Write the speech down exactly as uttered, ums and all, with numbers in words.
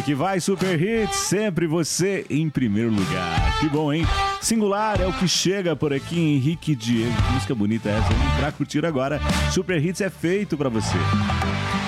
que vai, Super Hits, sempre você em primeiro lugar. Que bom, hein? Singular é o que chega por aqui, Henrique Diego. Que música bonita essa, hein? Pra curtir agora, Super Hits é feito pra você.